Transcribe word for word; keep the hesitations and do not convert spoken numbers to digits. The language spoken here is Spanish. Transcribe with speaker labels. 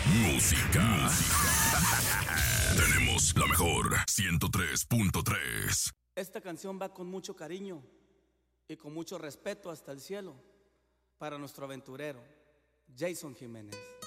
Speaker 1: Música. Tenemos la mejor ciento tres punto tres.
Speaker 2: Esta canción va con mucho cariño y con mucho respeto hasta el cielo para nuestro aventurero, Jason Jiménez.